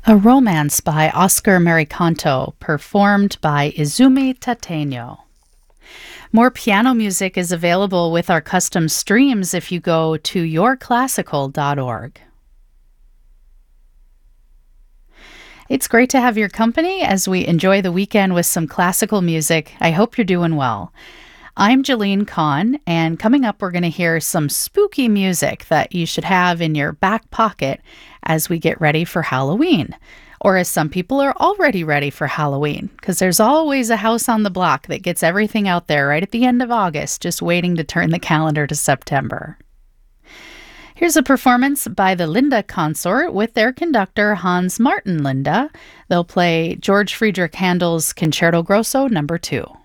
A Romance by Oscar Maricanto, performed by Izumi Tateño. More piano music is available with our custom streams if you go to yourclassical.org. It's great to have your company as we enjoy the weekend with some classical music. I hope you're doing well. I'm Jeline Kahn, and coming up, we're going to hear some spooky music that you should have in your back pocket as we get ready for Halloween. Or as some people are already ready for Halloween, because there's always a house on the block that gets everything out there right at the end of August, just waiting to turn the calendar to September. Here's a performance by the Linda Consort with their conductor Hans Martin Linda. They'll play George Friedrich Handel's Concerto Grosso No. 2.